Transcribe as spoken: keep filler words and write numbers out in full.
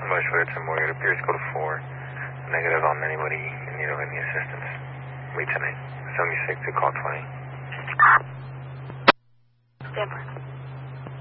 Much for it, Morgan. It appears code four. Negative on anybody in need of any assistance. Wait tonight. seventy-six to call twenty. Stanford.